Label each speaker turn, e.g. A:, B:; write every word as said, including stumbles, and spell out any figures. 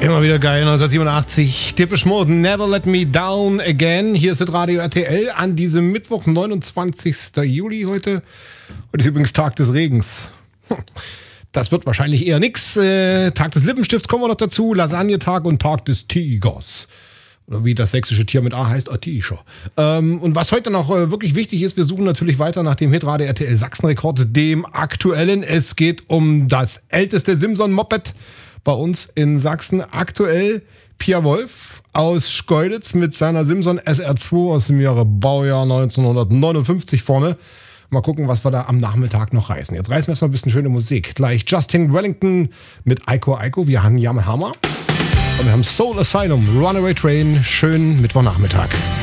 A: Immer wieder geil, neunzehnhundertsiebenundachtzig, Depeche Mode, Never Let Me Down Again. Hier ist Radio R T L an diesem Mittwoch, neunundzwanzigsten Juli heute. Heute ist übrigens Tag des Regens. Das wird wahrscheinlich eher nix. Äh, Tag des Lippenstifts kommen wir noch dazu, Lasagnetag und Tag des Tigers. Oder wie das sächsische Tier mit A heißt, Atischer. Ähm, und was heute noch äh, wirklich wichtig ist, wir suchen natürlich weiter nach dem Hitradio R T L Sachsenrekord, dem aktuellen. Es geht um das älteste Simson-Moped bei uns in Sachsen. Aktuell Pia Wolf aus Schkeuditz mit seiner Simson S R zwei aus dem Jahre Baujahr neunzehnhundertneunundfünfzig vorne. Mal gucken, was wir da am Nachmittag noch reißen. Jetzt reißen wir erstmal ein bisschen schöne Musik. Gleich Justin Wellington mit Eiko Eiko. Wir haben Yamaha. Und wir haben Soul Asylum, Runaway Train. Schönen Mittwochnachmittag.